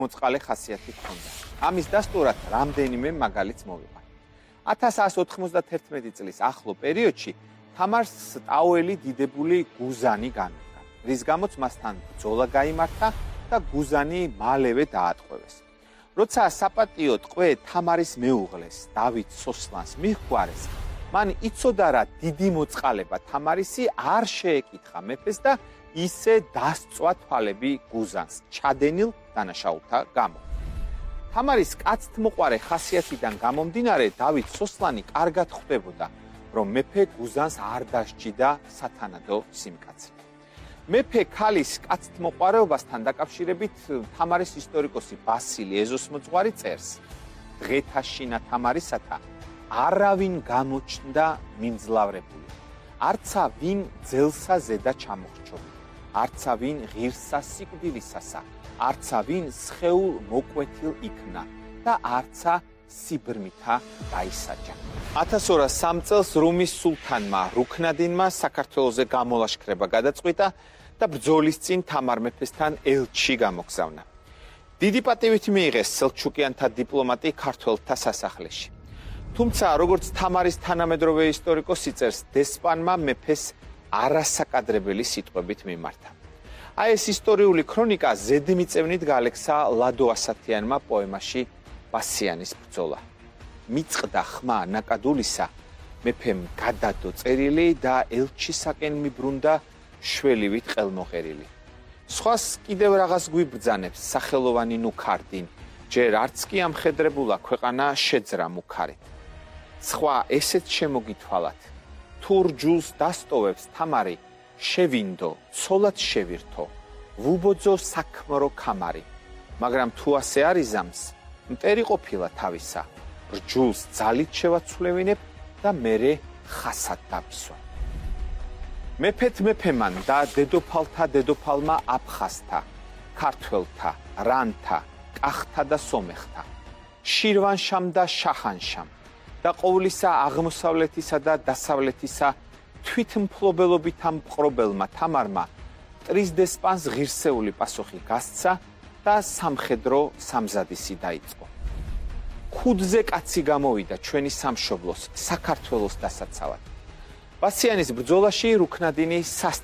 მოწყალე ხასიათი ჰქონდა. ამის დასტურად რამდენიმე მაგალითს მოვიყვანე. 1191 წლის ახლო პერიოდში თამარს ტაუელი დიდებული გუზანი განუდგა, რის გამოც მასთან ბრძოლა გაიმართა და გუზანი მალევე დაატყვევეს. როცა საპატიო ტყვე თამარის მეუღლეს დავით სოსლანს მიჰგვარეს, მან იცოდა რა დიდი მოწყალება თამარისი არ შეეკითხა მეფეს და ისე დასწვა თვალები გუზანს ჩადენილ დანაშაულთა გამო. თამარის კაცთმოყვარე ხასიათიდან გამომდინარე დავით სოსლანი კარგად ხვდებოდა, რომ მეფე გუზანს არ დასჯიდა სათანადო სიმკაცრე. მეფე ქალის კაცთმოყვარეობასთან დაკავშირებით თამარის ისტორიკოსი ბასილი ეზოსმოძღვარი წერს: დღეთა შინა თამარისათა არავინ გამოჩნდა მიმძლავრებული, არცა ვინ ძელსა ზედა ჩამოხრჩობი, არცა ვინ ღირსა სიკვდილისასა, არცა ვინ სხეულ მოკვეთილ იქნა და არცა სიბრმითა დაისაჯა. 1203 წელს რუმის სულთანმა რუქნადინმა საქართველოზე გამოლაშქრება გადაწყვიტა და ბრძოლის წინ თამარ მეფესთან ელჩი გამოგზავნა. დიდი პატივით მიიღეს სელჩუკიანთა დიპლომატი ქართველთა სასახლეში. თუმცა, როგორც თამარის თანამედროვე ისტორიკოსი წერს, დესპანმა მეფეს არასაკადრებელი სიტყვებით მიმართა. აი ეს ისტორიული ქრონიკა ზედმიწევნით გალექცა ლადო ასათიანმა პოემაში ბასიანის ბრძოლა. მიწყდა ხმა ნაკადულისა, მეფემ გადადო წერილი და ელჩისაკენ მიბრუნდა შველივით ყელმოღერილი. სხვას კიდევ რაღაც გვიბრძანებს სახელოვანი ნუქარდინ, ჯერ არც კი ამხედრებულა ქვეყანა შეძრა მუქარით. სხვა ესეც შემოგითვალათ, თუ რჯულს დასტოვებს თამარი, შევინდო, ცოლად შევირთო, ვუბოძო საქმრო ქამარი, მაგრამ თუ ასე არ იზამს, მტერი ყოფილა თავისა, რჯულს ძალით შევაცვლევინებ და მერე ხასად დავისვა. მეფეთ მეფემან და დედოფალთა დედოფალმა აფხაზთა, ქართველთა, რანთა, კახთა და სომეხთა, შირვანშამ და შაჰანშამ და ყოვლისა აღმოსავლეთისა და დასავლეთისა თვითმფლობელობითა მპყრობელმა თამარმა მტრის დესპანს ღირსეული პასუხი გასცა და სამხედრო სამზადისი დაიწყო. ქუდზე კაცი გამოვიდა ჩვენი სამშობლოს, საქართველოს დასაცავად. ბასიანის ბრძოლაში რუქნადინი